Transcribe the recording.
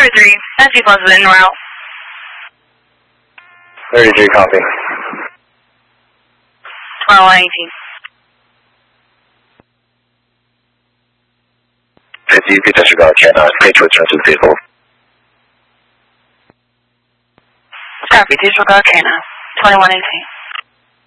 33, Nancy Plus is en route. 33, copy. 2118. 50, you could disregard cannot stage return to the vehicle. Copy, disregard K9, 2118.